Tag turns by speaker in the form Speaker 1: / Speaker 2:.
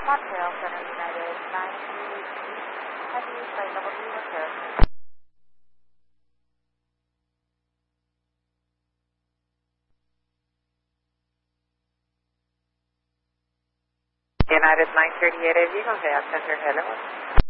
Speaker 1: Montreal Center United 93 Heavy Flight Level 2 repair.
Speaker 2: United 938 AV, Montreal Center, hello.